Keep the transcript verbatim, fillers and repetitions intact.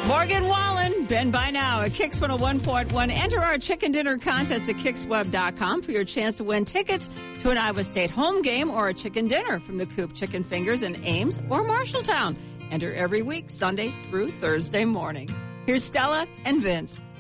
Morgan Wallen, Ben by now at Kix one oh one point one. Enter our chicken dinner contest at kix web dot com for your chance to win tickets to an Iowa State home game or a chicken dinner from the Coop Chicken Fingers in Ames or Marshalltown. Enter every week, Sunday through Thursday morning. Here's Stella and Vince.